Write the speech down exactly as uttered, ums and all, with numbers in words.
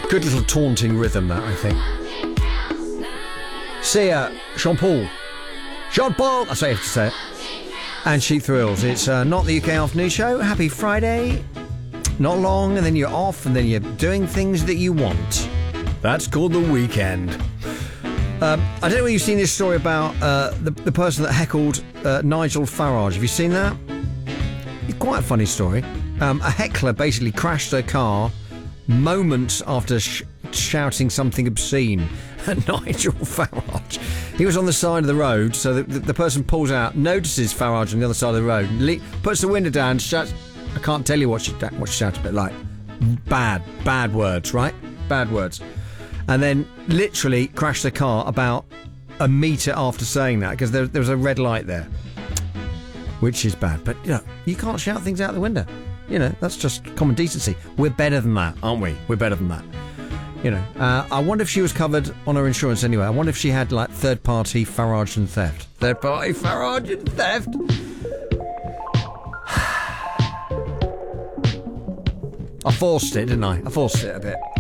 Good little taunting rhythm, that, I think. See ya, Jean-Paul. Jean-Paul, that's how you have to say it. And Cheap Thrills. It's uh, not the U K Afternoon Show. Happy Friday. Not long, and then you're off, and then you're doing things that you want. That's called the weekend. Um, I don't know whether you've seen this story about uh, the, the person that heckled uh, Nigel Farage. Have you seen that? It's quite a funny story. Um, a heckler basically crashed her car moments after sh- shouting something obscene at Nigel Farage. He was on the side of the road, so the, the, the person pulls out, notices Farage on the other side of the road, le- puts the window down, shouts... I can't tell you what she, what she shouted, but like, bad, bad words, right? Bad words. And then literally crashed the car about a metre after saying that, because there, there was a red light there. Which is bad. But, you know, you can't shout things out the window. You know, that's just common decency. We're better than that, aren't we? We're better than that. You know, uh, I wonder if she was covered on her insurance anyway. I wonder if she had, like, third-party Farage and theft. Third-party Farage and theft? I forced it, didn't I? I forced it a bit.